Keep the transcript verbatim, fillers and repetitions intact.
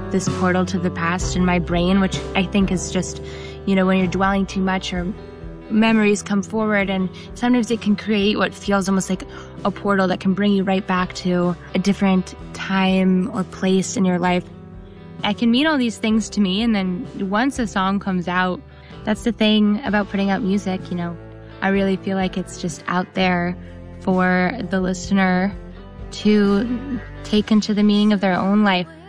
this portal to the past in my brain, which I think is just, you know, when you're dwelling too much or memories come forward, and sometimes it can create what feels almost like a portal that can bring you right back to a different time or place in your life. I can mean all these things to me, and then once a song comes out, that's the thing about putting out music, you know. I really feel like it's just out there for the listener to take into the meaning of their own life.